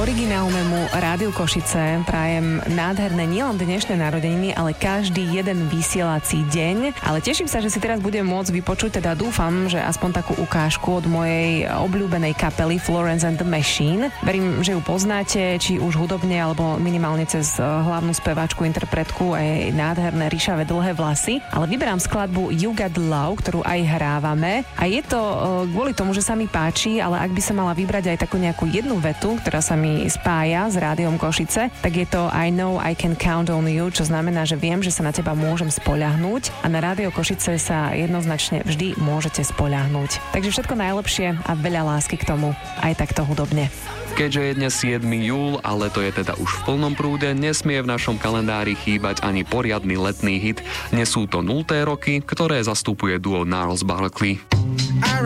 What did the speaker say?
originálnemu Rádiu Košice prajem nádherné nielen dnešné narodeniny, ale každý jeden vysielací deň. Ale teším sa, že si teraz budem môcť vypočuť, teda dúfam, že aspoň takú ukážku od mojej obľúbenej kapely Florence and the Machine. Verím, že ju poznáte, či už hudobne, alebo minimálne cez hlavnú speváčku, interpretku a jej nádherné ríšavé dlhé vlasy. Ale vyberám skladbu You Got Love, ktorú aj hrávame. A je to kvôli tomu, že sa mi páči, ale ak by sa mala vybrať aj takú nejakú jednu vetu, ktorá sa mi spája s Rádiom Košice, tak je to I know I can count on you, čo znamená, že viem, že sa na teba môžem spoľahnúť a na Rádio Košice sa jednoznačne vždy môžete spoľahnúť. Takže všetko najlepšie a veľa lásky k tomu, aj takto hudobne. Keďže je dnes 7. júl, ale to je teda už v plnom prúde, nesmie v našom kalendári chýbať ani poriadny letný hit. Dnes sú to 0. roky, ktoré zastupuje duo Gnarls Barkley.